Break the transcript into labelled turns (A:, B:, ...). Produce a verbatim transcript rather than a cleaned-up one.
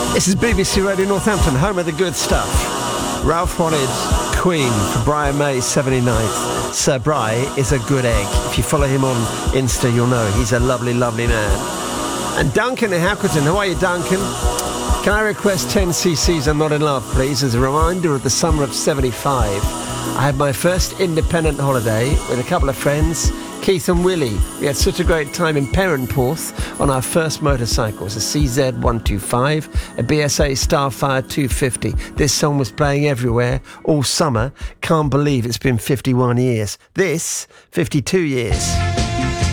A: This is B B C Radio Northampton, home of the good stuff. Ralph wanted Queen for Brian May's seventy-ninth. Sir Bry is a good egg. If you follow him on Insta, you'll know he's a lovely, lovely man. And Duncan in Hackleton. How are you, Duncan? Can I request ten C C's I'm Not In Love, please, as a reminder of the summer of seventy-five. I had my first independent holiday with a couple of friends, Keith and Willie. We had such a great time in Perranporth on our first motorcycles, a C Z one twenty-five, a B S A Starfire two fifty. This song was playing everywhere all summer. Can't believe it's been fifty-one years. This, fifty-two years.